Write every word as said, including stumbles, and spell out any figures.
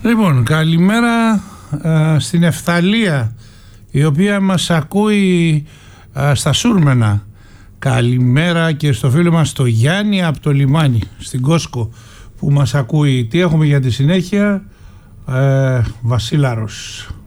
Λοιπόν, καλημέρα α, στην Ευθαλία, η οποία μας ακούει α, στα Σούρμενα. Καλημέρα και στο φίλο μας το Γιάννη από το λιμάνι, στην Κόσκο, που μας ακούει. Τι έχουμε για τη συνέχεια? ε, Βασίλαρος.